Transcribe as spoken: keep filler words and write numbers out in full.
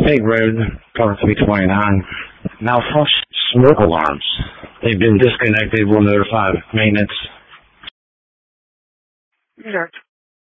State Road, cover three twenty-nine. Now, flush smoke alarms. They've been disconnected. We'll notify maintenance. Sure.